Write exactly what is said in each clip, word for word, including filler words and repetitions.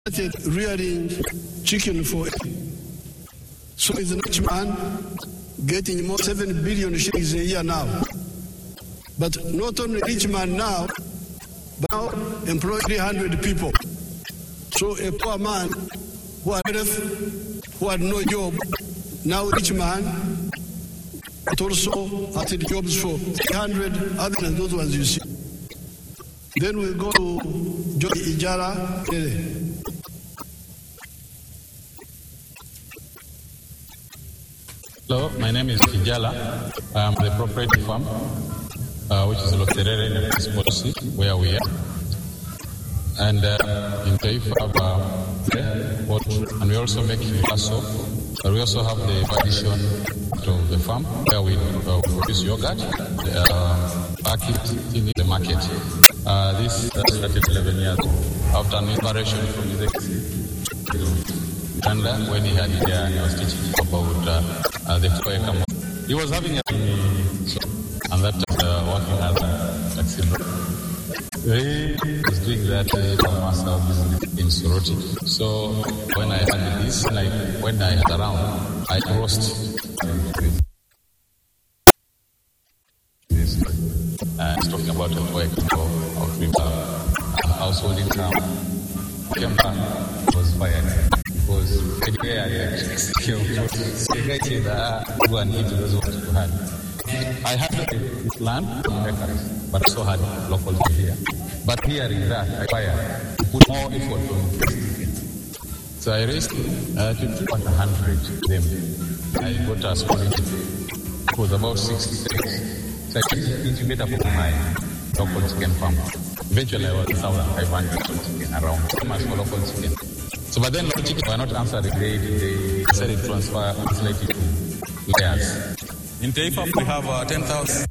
started rearing chicken for so is a rich man getting more seven billion shillings a year now. But not only rich man now, but now employ three hundred people. So a poor man who had left, who had no job, now rich man, but also had jobs for three hundred other than those ones you see. Then we go to Joy Ijara. Hello, my name is Kijala. I'm the property farm, uh, which is located in the policy where we are. And uh, in Taifa, uh, and we also make Faso. But we also have the addition of the farm where we uh, produce yogurt, uh, pack it in the market. Uh, this started eleven years after an inspiration from his ex. And uh, when he had it there, and I was teaching about uh, uh, the Toyota. He was having a so, and that was uh, working as a taxi driver. He was doing that uh, business in Soroti. So when I had this, and I, when I had around, I crossed. Uh, he's talking about the work of people, uh, household income. Kempa was fired. Because anyway, I I had this land, but also had local here. But here in that, I require to put more effort on it. So I raised uh, to one hundred them. I got a small it was about sixty cents. So I incubator for my local chicken farm. Eventually, I was one thousand five hundred chicken around. So much for local chicken. So, but then local chicken were not answered the grade. They said it transfer translated to layers. In Taifa, we have uh, ten thousand.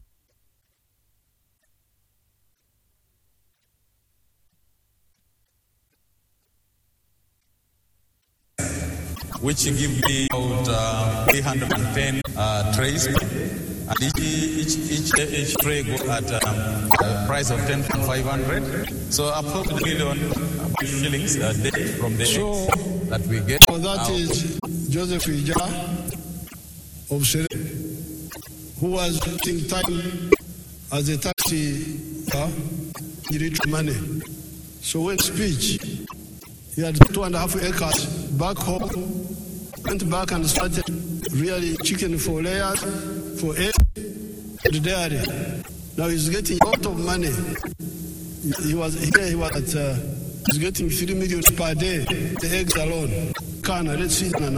Which give me about uh, three hundred ten uh, trays. And each, each, each, each tray go at um, a price of ten thousand five hundred. So approximately million shillings a day from the so, that we get. So that out. Is Joseph Ija of Sere, who was taking time as a taxi car, he reached money. So when speech, he had two and a half acres back home, went back and started rearing chicken for layers, for eggs, the dairy. Now he's getting a lot of money. He was here, he was at, uh, he's getting three million per day, the eggs alone. Kana, let's see.